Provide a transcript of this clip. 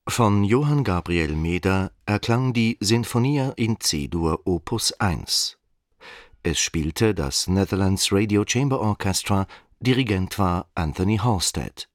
Von Johann Gabriel Meder erklang die Sinfonia in C-Dur Opus 1. Es spielte das Netherlands Radio Chamber Orchestra, Dirigent war Anthony Halstead.